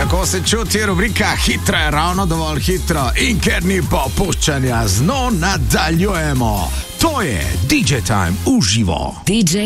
Tako se čuti rubrika Hitra je ravno dovolj hitro in ker ni popuščanja, z njo nadaljujemo. To je DJ Time v živo. DJ